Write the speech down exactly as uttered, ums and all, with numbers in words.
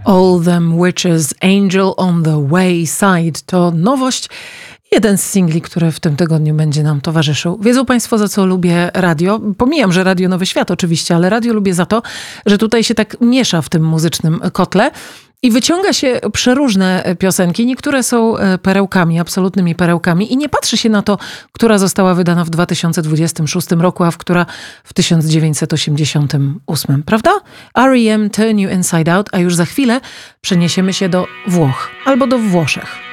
All Them Witches, Angel on the Wayside to nowość. Jeden z singli, który w tym tygodniu będzie nam towarzyszył. Wiedzą Państwo, za co lubię radio? Pomijam, że Radio Nowy Świat oczywiście, ale radio lubię za to, że tutaj się tak miesza w tym muzycznym kotle i wyciąga się przeróżne piosenki. Niektóre są perełkami, absolutnymi perełkami i nie patrzy się na to, która została wydana w dwa tysiące dwudziestym szóstym roku, a w która w tysiąc dziewięćset osiemdziesiątym ósmym. Prawda? R E M Turn You Inside Out, a już za chwilę przeniesiemy się do Włoch albo do Włoszech.